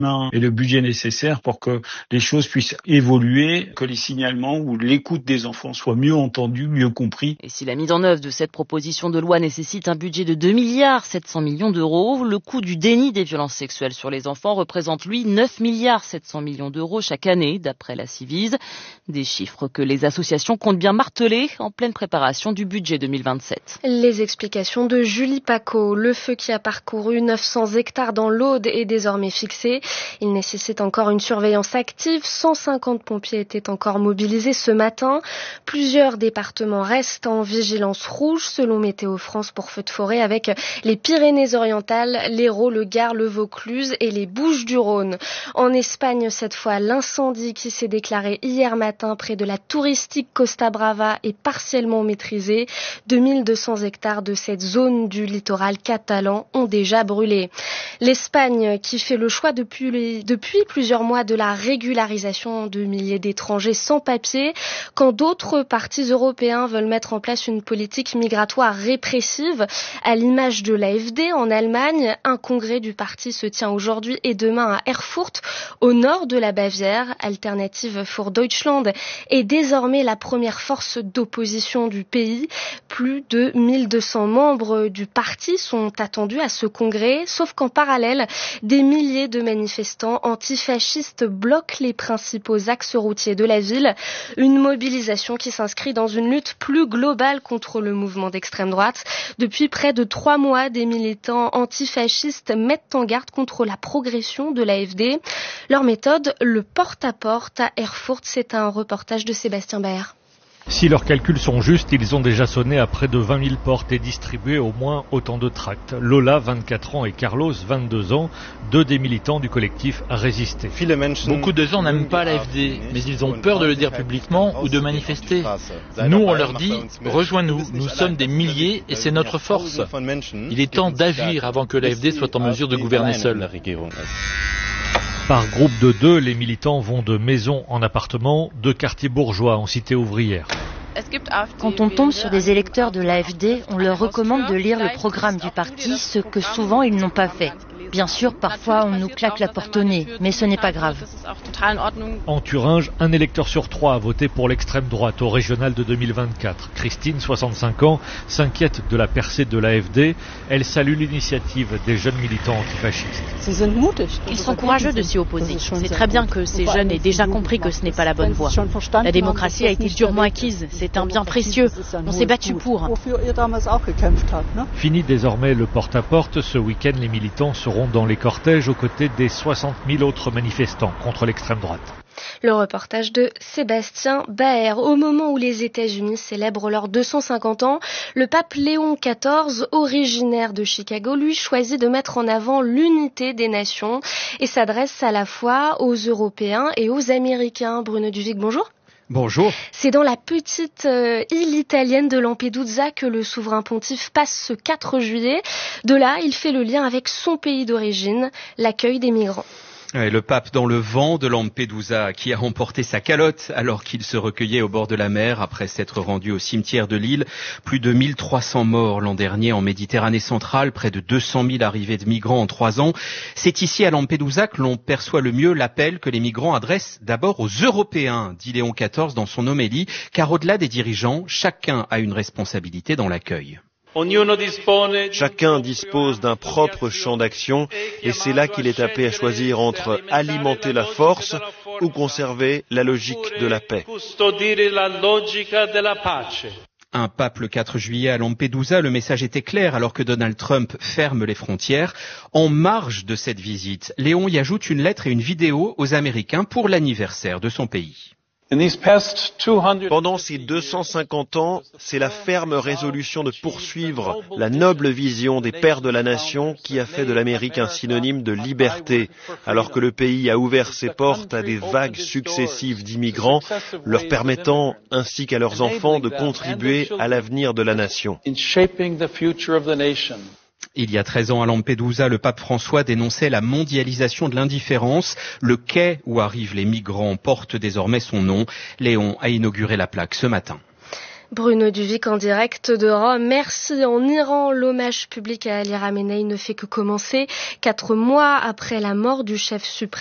et le budget nécessaire pour que les choses puissent évoluer, que les signalements ou l'écoute des enfants soient mieux entendus, mieux compris. Et si la mise en œuvre de cette proposition de loi nécessite un budget de 2,7 milliards d'euros, le coût du déni des violences sexuelles sur les enfants représente, lui, 9,7 milliards d'euros chaque année, d'après la Civise. Des chiffres que les associations comptent bien marteler en pleine préparation du budget 2027. Les explications de Julie Paco. Le feu qui a parcouru 900 hectares dans l'Aude est désormais fixé. Il nécessite encore une surveillance active. 150 pompiers étaient encore mobilisés ce matin. Plusieurs départements restent en vigilance rouge selon Météo France pour feux de forêt avec les Pyrénées-Orientales, l'Hérault, le Gard, le Vaucluse et les Bouches-du-Rhône. En Espagne, cette fois, l'incendie qui s'est déclaré hier matin près de la touristique Costa Brava est partiellement maîtrisé. 2200 hectares de cette zone du littoral catalan ont déjà brûlé. L'Espagne qui fait le choix depuis plusieurs mois de la régularisation de milliers d'étrangers sans papier, quand d'autres partis européens veulent mettre en place une politique migratoire répressive, à l'image de l'AfD en Allemagne. Un congrès du parti se tient aujourd'hui et demain à Erfurt, au nord de la Bavière. Alternative für Deutschland est désormais la première force d'opposition du pays. Plus de 1200 membres du parti sont attendus à ce congrès, sauf qu'en parallèle, des milliers de manifestants antifascistes bloquent les principaux axes routiers de la ville. Une mobilisation qui s'inscrit dans une lutte plus globale contre le mouvement d'extrême droite. Depuis près de 3 mois, des militants antifascistes mettent en garde contre la progression de l'AfD. Leur méthode, le porte-à-porte à Erfurt, c'est un reportage de Sébastien Baer. Si leurs calculs sont justes, ils ont déjà sonné à près de 20 000 portes et distribué au moins autant de tracts. Lola, 24 ans, et Carlos, 22 ans, deux des militants du collectif Résister. Beaucoup de gens n'aiment pas l'AfD, mais ils ont peur de le dire publiquement ou de manifester. Nous, on leur dit, rejoins-nous, nous sommes des milliers et c'est notre force. Il est temps d'agir avant que l'AfD soit en mesure de gouverner seule. Par groupe de 2, les militants vont de maison en appartement, de quartiers bourgeois en cité ouvrière. Quand on tombe sur des électeurs de l'AfD, on leur recommande de lire le programme du parti, ce que souvent ils n'ont pas fait. Bien sûr, parfois on nous claque la porte au nez, mais ce n'est pas grave. En Thuringe, un électeur sur 3 a voté pour l'extrême droite au régional de 2024. Christine, 65 ans, s'inquiète de la percée de l'AfD. Elle salue l'initiative des jeunes militants antifascistes. Ils sont courageux de s'y opposer. C'est très bien que ces jeunes aient déjà compris que ce n'est pas la bonne voie. La démocratie a été durement acquise. C'est un bien précieux. On s'est battu pour. Fini désormais le porte-à-porte. Ce week-end, les militants seront dans les cortèges aux côtés des 60 000 autres manifestants contre l'extrême droite. Le reportage de Sébastien Baer. Au moment où les États-Unis célèbrent leurs 250 ans, le pape Léon XIV, originaire de Chicago, lui choisit de mettre en avant l'unité des nations et s'adresse à la fois aux Européens et aux Américains. Bruno Duvic, bonjour. Bonjour. C'est dans la petite île italienne de Lampedusa que le souverain pontife passe ce 4 juillet. De là, il fait le lien avec son pays d'origine, l'accueil des migrants. Le pape dans le vent de Lampedusa qui a emporté sa calotte alors qu'il se recueillait au bord de la mer après s'être rendu au cimetière de l'île. Plus de 1300 morts l'an dernier en Méditerranée centrale, près de 200 000 arrivées de migrants en 3 ans. C'est ici à Lampedusa que l'on perçoit le mieux l'appel que les migrants adressent d'abord aux Européens, dit Léon XIV dans son homélie, car au-delà des dirigeants, chacun a une responsabilité dans l'accueil. Chacun dispose d'un propre champ d'action et c'est là qu'il est appelé à choisir entre alimenter la force ou conserver la logique de la paix. Un pape le 4 juillet à Lampedusa, le message était clair alors que Donald Trump ferme les frontières. En marge de cette visite, Léon y ajoute une lettre et une vidéo aux Américains pour l'anniversaire de son pays. Pendant ces 250 ans, c'est la ferme résolution de poursuivre la noble vision des pères de la nation qui a fait de l'Amérique un synonyme de liberté, alors que le pays a ouvert ses portes à des vagues successives d'immigrants, leur permettant, ainsi qu'à leurs enfants, de contribuer à l'avenir de la nation. Il y a 13 ans à Lampedusa, le pape François dénonçait la mondialisation de l'indifférence. Le quai où arrivent les migrants porte désormais son nom. Léon a inauguré la plaque ce matin. Bruno Duvic en direct de Rome. Merci. En Iran, l'hommage public à Ali Khamenei ne fait que commencer. 4 mois après la mort du chef suprême